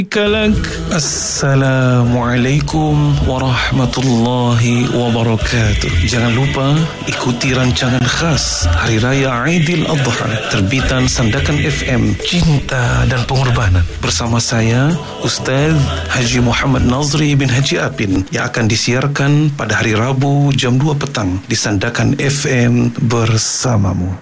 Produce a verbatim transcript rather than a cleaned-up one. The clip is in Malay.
Kalak. Assalamualaikum warahmatullahi wabarakatuh. Jangan lupa ikuti rancangan khas Hari Raya Aidiladha terbitan Sandakan F M, Cinta dan Pengorbanan, bersama saya Ustaz Haji Muhammad Nazri bin Haji Apin, yang akan disiarkan pada hari Rabu jam dua petang di Sandakan F M bersamamu.